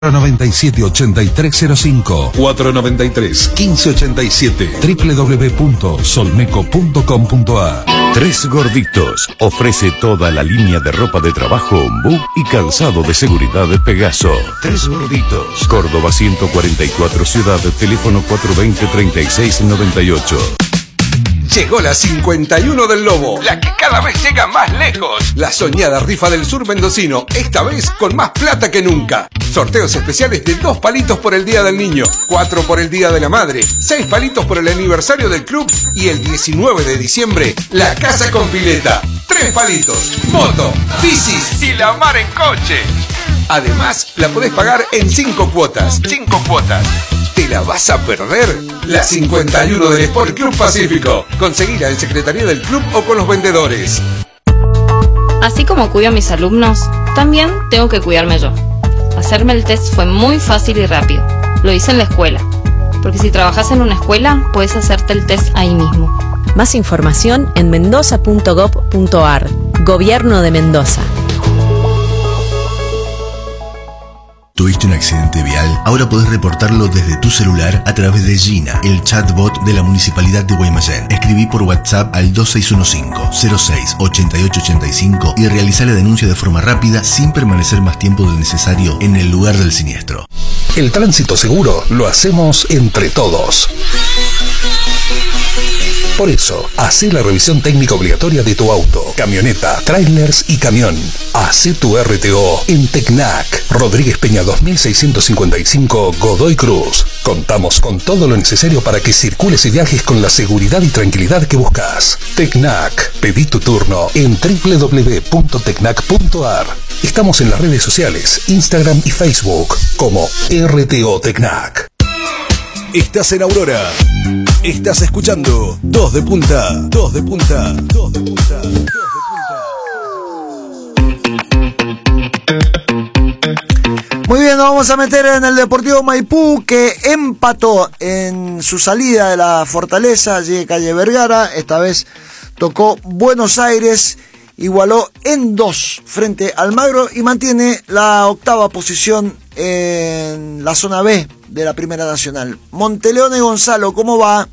497-8305 493-1587 www.solmeco.com.ar. Tres Gorditos ofrece toda la línea de ropa de trabajo, ombú y calzado de seguridad de Pegaso. Tres Gorditos, Córdoba 144 Ciudad, teléfono 420-3698. Llegó la 51 del Lobo, la que cada vez llega más lejos. La soñada rifa del sur mendocino, esta vez con más plata que nunca. Sorteos especiales de 2 palitos por el Día del Niño, 4 por el Día de la Madre, 6 palitos por el aniversario del club y el 19 de diciembre, la casa con pileta. 3 palitos, moto, bicis y la mar en coche. Además, la podés pagar en 5 cuotas. 5 cuotas. ¿Te la vas a perder? La 51 del Sport Club Pacífico. Conseguila en Secretaría del Club o con los vendedores. Así como cuido a mis alumnos, también tengo que cuidarme yo. Hacerme el test fue muy fácil y rápido. Lo hice en la escuela. Porque si trabajas en una escuela, puedes hacerte el test ahí mismo. Más información en mendoza.gov.ar. Gobierno de Mendoza. ¿Tuviste un accidente vial? Ahora podés reportarlo desde tu celular a través de Gina, el chatbot de la Municipalidad de Guaymallén. Escribí por WhatsApp al 2615-06-8885 y realizá la denuncia de forma rápida sin permanecer más tiempo del necesario en el lugar del siniestro. El tránsito seguro lo hacemos entre todos. Por eso, hacé la revisión técnica obligatoria de tu auto, camioneta, trailers y camión. Hacé tu RTO en Tecnac, Rodríguez Peña 2655, Godoy Cruz. Contamos con todo lo necesario para que circules y viajes con la seguridad y tranquilidad que buscas. Tecnac, pedí tu turno en www.tecnac.ar. Estamos en las redes sociales, Instagram y Facebook como RTO Tecnac. Estás en Aurora. Estás escuchando 2 de Punta. 2 de Punta. 2 de Punta. 2 de Punta. Muy bien, nos vamos a meter en el Deportivo Maipú, que empató en su salida de la Fortaleza, allí de calle Vergara. Esta vez tocó Buenos Aires, igualó en 2 frente al Almagro y mantiene la 8ª posición en la zona B de la Primera Nacional. Monteleone Gonzalo, ¿cómo va?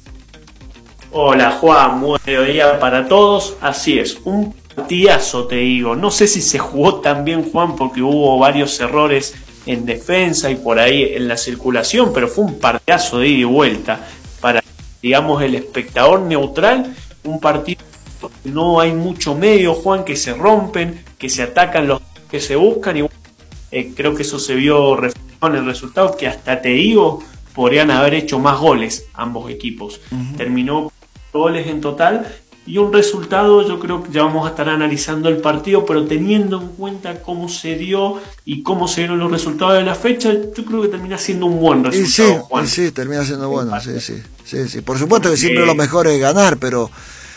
Hola Juan, buen día para todos. Así es, un partidazo te digo. No sé si se jugó tan bien, Juan, porque hubo varios errores en defensa y por ahí en la circulación, pero fue un partidazo de ida y vuelta. Para, digamos, el espectador neutral, un partido que no hay mucho medio, Juan, que se rompen, que se atacan los que se buscan y creo que eso se vio reflejado en el resultado, que hasta te digo, podrían haber hecho más goles ambos equipos. Terminó goles en total y un resultado, yo creo que ya vamos a estar analizando el partido, pero teniendo en cuenta cómo se dio y cómo se dieron los resultados de la fecha, yo creo que termina siendo un buen resultado, Juan. Sí, termina siendo bueno, sí. Por supuesto que siempre lo mejor es ganar, pero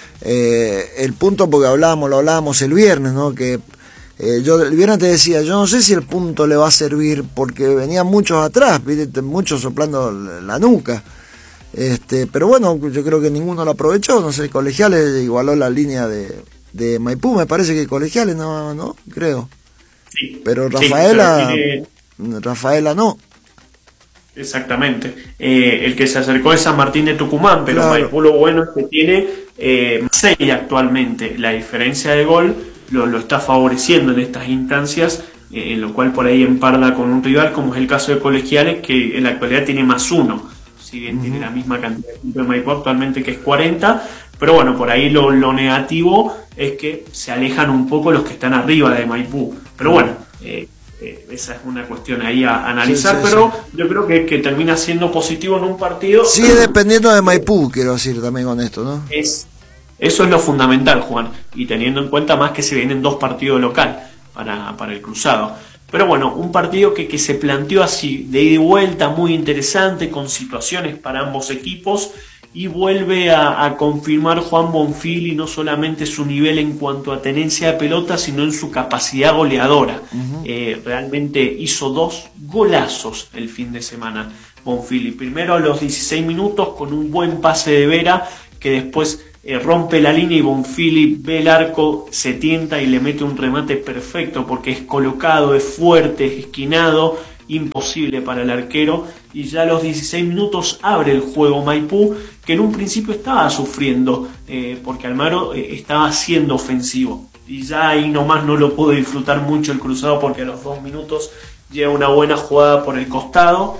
el punto, porque lo hablábamos el viernes, ¿no? Que yo el viernes te decía, yo no sé si el punto le va a servir porque venían muchos atrás, ¿viste? Muchos soplando la nuca. Pero bueno, yo creo que ninguno lo aprovechó. No sé, Colegiales igualó la línea de Maipú, me parece que Colegiales no creo. Sí, pero Rafaela, Rafaela no. Exactamente. El que se acercó es San Martín de Tucumán, pero claro. Maipú lo bueno es que tiene 6 actualmente. La diferencia de gol lo está favoreciendo en estas instancias, en lo cual por ahí emparda con un rival, como es el caso de Colegiales, que en la actualidad tiene +1, si bien tiene la misma cantidad de puntos de Maipú actualmente, que es 40, pero bueno, por ahí lo negativo es que se alejan un poco los que están arriba de Maipú, pero bueno, esa es una cuestión ahí a analizar, pero yo creo que termina siendo positivo en un partido. Sigue dependiendo de Maipú, quiero decir también con esto, ¿no? Eso es lo fundamental, Juan, y teniendo en cuenta más que se vienen 2 partidos local para el Cruzado. Pero bueno, un partido que se planteó así, de ida y vuelta, muy interesante, con situaciones para ambos equipos, y vuelve a confirmar Juan Bonfili no solamente su nivel en cuanto a tenencia de pelota, sino en su capacidad goleadora. Realmente hizo 2 golazos el fin de semana Bonfili. Primero a los 16 minutos con un buen pase de Vera, que después rompe la línea y Bonfili ve el arco, se tienta y le mete un remate perfecto porque es colocado, es fuerte, es esquinado imposible para el arquero, y ya a los 16 minutos abre el juego Maipú, que en un principio estaba sufriendo, porque Almagro estaba siendo ofensivo, y ya ahí nomás no lo pudo disfrutar mucho el cruzado, porque a los 2 minutos llega una buena jugada por el costado,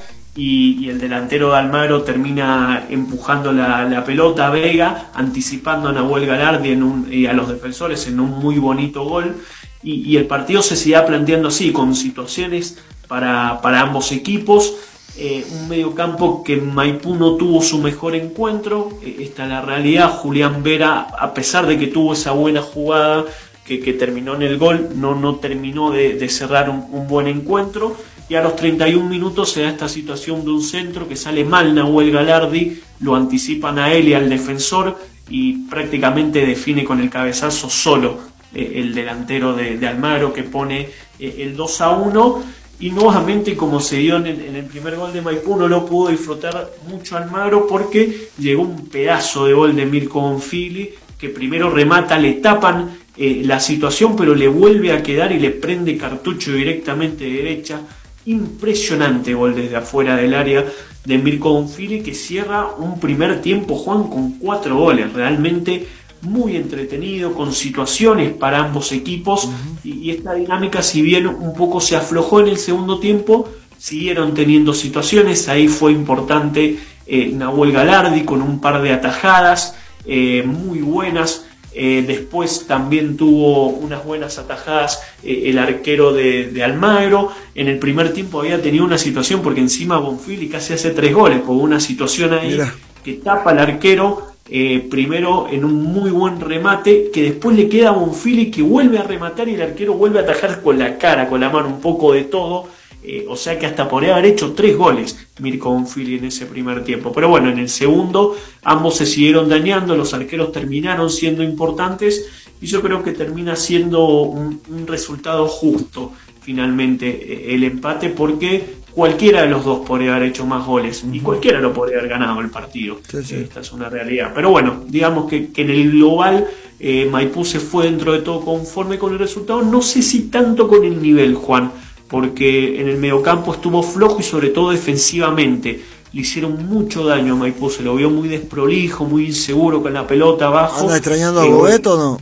y el delantero de Almagro termina empujando la pelota a Vega, anticipando a Nahuel Galardi y a los defensores en un muy bonito gol, y el partido se seguía planteando así, con situaciones para ambos equipos. Un mediocampo que Maipú no tuvo su mejor encuentro, esta es la realidad. Julián Vera, a pesar de que tuvo esa buena jugada que terminó en el gol, no terminó de cerrar un buen encuentro, y a los 31 minutos se da esta situación de un centro que sale mal Nahuel Galardi, lo anticipan a él y al defensor, y prácticamente define con el cabezazo solo el delantero de Almagro, que pone el 2-1. Y nuevamente, como se dio en el primer gol de Maipú, no lo pudo disfrutar mucho Almagro, porque llegó un pedazo de gol de Mirko Bonfili, que primero remata, le tapan la situación, pero le vuelve a quedar y le prende cartucho directamente de derecha. Impresionante gol desde afuera del área de Mirko Bonfili, que cierra un primer tiempo, Juan, con 4 goles, realmente muy entretenido, con situaciones para ambos equipos, y esta dinámica, si bien un poco se aflojó en el segundo tiempo, siguieron teniendo situaciones. Ahí fue importante Nahuel Galardi con un par de atajadas muy buenas. Después también tuvo unas buenas atajadas el arquero de Almagro. En el primer tiempo había tenido una situación, porque encima Bonfili casi hace 3 goles, con una situación ahí que tapa al arquero, primero en un muy buen remate, que después le queda a Bonfili, que vuelve a rematar y el arquero vuelve a atajar con la cara, con la mano, un poco de todo. O sea que hasta podría haber hecho 3 goles Mirko Bonfili en ese primer tiempo. Pero bueno, en el segundo ambos se siguieron dañando, los arqueros terminaron siendo importantes, y yo creo que termina siendo un resultado justo finalmente el empate, porque cualquiera de los dos podría haber hecho más goles y cualquiera lo podría haber ganado el partido. Sí. Esta es una realidad. Pero bueno, digamos que en el global Maipú se fue dentro de todo conforme con el resultado. No sé si tanto con el nivel, Juan, porque en el mediocampo estuvo flojo, y sobre todo defensivamente le hicieron mucho daño a Maipú. Se lo vio muy desprolijo, muy inseguro con la pelota abajo. ¿Anda extrañando a Gobeto o no?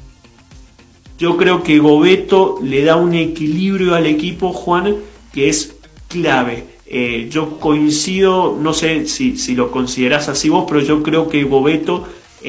Yo creo que Gobeto le da un equilibrio al equipo, Juan, que es clave. Yo coincido, no sé si lo considerás así vos, pero yo creo que Gobeto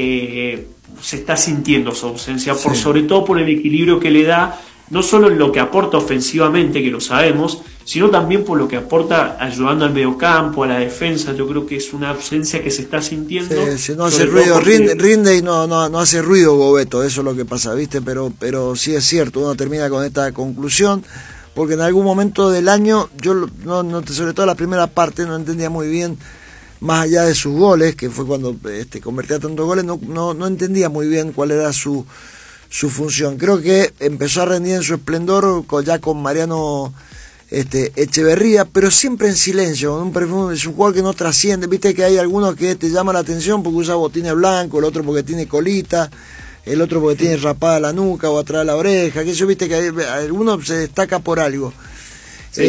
se está sintiendo su ausencia, sí, sobre todo por el equilibrio que le da, no solo en lo que aporta ofensivamente, que lo sabemos, sino también por lo que aporta ayudando al mediocampo, a la defensa. Yo creo que es una ausencia que se está sintiendo. Sí, no hace ruido, rinde y no hace ruido Gobeto, eso es lo que pasa, ¿viste? Pero sí es cierto, uno termina con esta conclusión, porque en algún momento del año, yo sobre todo la primera parte, no entendía muy bien, más allá de sus goles, que fue cuando convertía tantos goles, no entendía muy bien cuál era su función. Creo que empezó a rendir en su esplendor ya con Mariano Echeverría, pero siempre en silencio. Es un jugador que no trasciende. Viste que hay algunos que te llaman la atención porque usa botines blancos, el otro porque tiene colita, el otro porque tiene rapada la nuca o atrás de la oreja, que eso, viste que alguno se destaca por algo. Sí.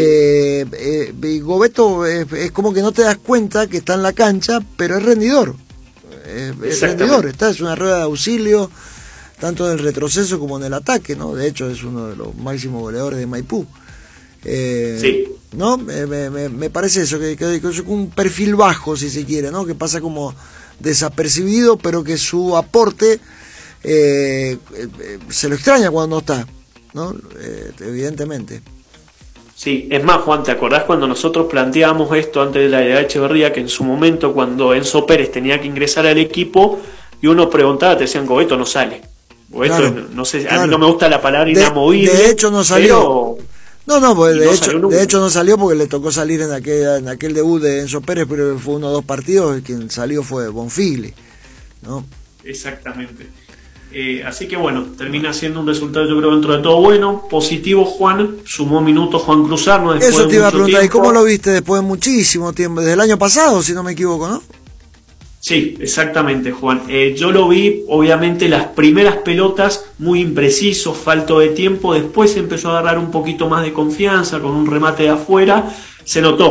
Gobeto es como que no te das cuenta que está en la cancha, pero es rendidor. Es rendidor, es una rueda de auxilio, tanto en el retroceso como en el ataque, ¿no? De hecho es uno de los máximos goleadores de Maipú. Sí. ¿No? Me parece eso, que es un perfil bajo, si se quiere, ¿no? Que pasa como desapercibido, pero que su aporte se lo extraña cuando no está, ¿no? Evidentemente. Sí, es más, Juan, ¿te acordás cuando nosotros planteábamos esto antes de la llegada de Echeverría, que en su momento, cuando Enzo Pérez tenía que ingresar al equipo y uno preguntaba, te decían, Gobeto no sale? Gobeto, claro, no sé, claro. A mí no me gusta la palabra inamovible. De hecho no salió. No, pues de hecho no salió porque le tocó salir en aquel debut de Enzo Pérez, pero fue 1 o 2 partidos, quien salió fue Bonfili, ¿no? Exactamente. Así que bueno, termina siendo un resultado, yo creo, dentro de todo bueno, positivo. Juan, sumó minutos Juan Cruzarno después. Eso te iba a preguntar, tiempo. ¿Y cómo lo viste después de muchísimo tiempo? Desde el año pasado, si no me equivoco, ¿no? Sí, exactamente, Juan. Yo lo vi, obviamente, las primeras pelotas muy imprecisos, falto de tiempo. Después empezó a agarrar un poquito más de confianza con un remate de afuera, se notó